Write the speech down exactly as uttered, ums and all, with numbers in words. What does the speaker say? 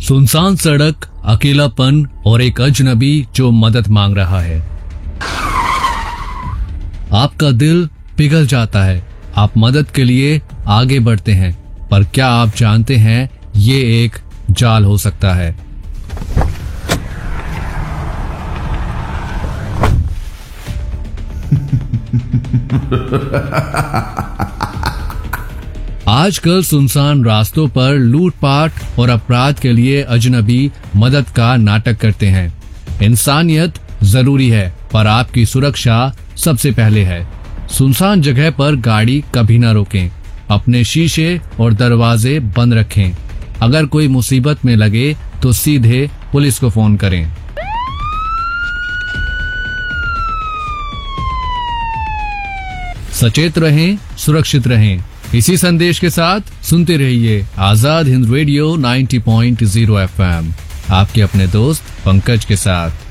सुनसान सड़क, अकेलापन और एक अजनबी जो मदद मांग रहा है। आपका दिल पिघल जाता है, आप मदद के लिए आगे बढ़ते हैं, पर क्या आप जानते हैं ये एक जाल हो सकता है। आजकल सुनसान रास्तों पर लूटपाट और अपराध के लिए अजनबी मदद का नाटक करते हैं। इंसानियत जरूरी है, पर आपकी सुरक्षा सबसे पहले है। सुनसान जगह पर गाड़ी कभी ना रोकें, अपने शीशे और दरवाजे बंद रखें। अगर कोई मुसीबत में लगे तो सीधे पुलिस को फोन करें। सचेत रहें, सुरक्षित रहें। इसी संदेश के साथ सुनते रहिए आजाद हिंद रेडियो नब्बे पॉइंट शून्य एफ एम, आपके अपने दोस्त पंकज के साथ।